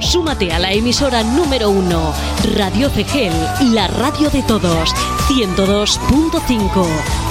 Súmate a la emisora número 1, Radio Cegel, la radio de todos, 102.5.